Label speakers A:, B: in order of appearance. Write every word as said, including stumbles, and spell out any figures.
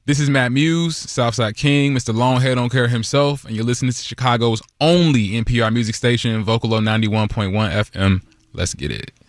A: This is Matt Muse, Southside King, Mister Longhead Don't Care himself, and you're listening to Chicago's only N P R music station, Vocalo ninety-one point one F M. Let's get it.